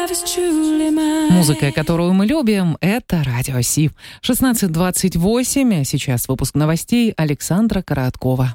Музыка, которую мы любим, это Радио Си. 16:28, а сейчас выпуск новостей Александра Короткова.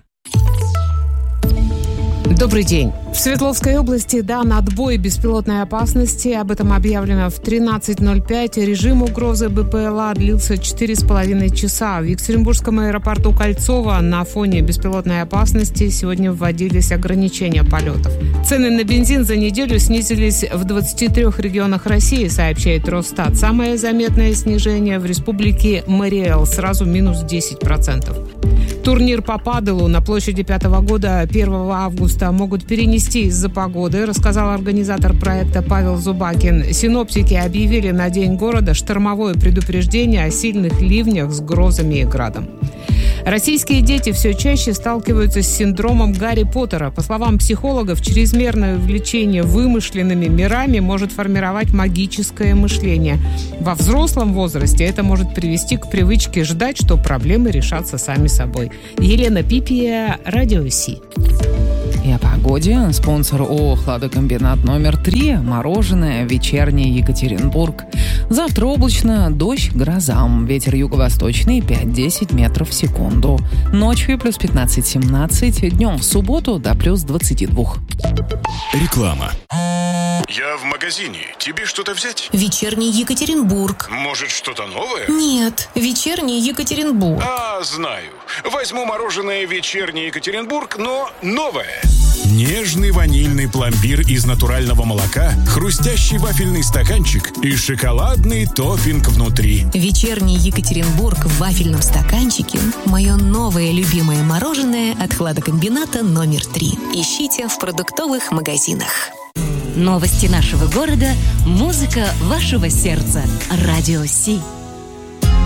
Добрый день. В Свердловской области дан отбой беспилотной опасности. Об этом объявлено в 13:05. Режим угрозы БПЛА длился 4,5 часа. В Екатеринбургском аэропорту Кольцово на фоне беспилотной опасности сегодня вводились ограничения полетов. Цены на бензин за неделю снизились в 23 регионах России, сообщает Росстат. Самое заметное снижение в республике Мариэл, сразу минус 10%. Турнир по паделу на площади 5-го года 1 августа могут перенести из-за погоды, рассказал организатор проекта Павел Зубакин. Синоптики объявили на День города штормовое предупреждение о сильных ливнях с грозами и градом. Российские дети все чаще сталкиваются с синдромом Гарри Поттера. По словам психологов, чрезмерное увлечение вымышленными мирами может формировать магическое мышление. Во взрослом возрасте это может привести к привычке ждать, что проблемы решатся сами собой. Елена Пипия, Радио Си. И о погоде. Спонсор ООО «Хладокомбинат номер 3». Мороженое. Вечерний Екатеринбург. Завтра облачно, дождь, гроза. Ветер юго-восточный 5-10 метров в секунду. Ночью плюс 15-17. Днем в субботу до плюс 22. Реклама. Я в магазине. Тебе что-то взять? Вечерний Екатеринбург. Может, что-то новое? Нет, вечерний Екатеринбург. Знаю. Возьму мороженое «Вечерний Екатеринбург», но новое. Нежный ванильный пломбир из натурального молока, хрустящий вафельный стаканчик и шоколадный топпинг внутри. Вечерний Екатеринбург в вафельном стаканчике – мое новое любимое мороженое от хладокомбината номер 3. Ищите в продуктовых магазинах. Новости нашего города, музыка вашего сердца. Радио Си.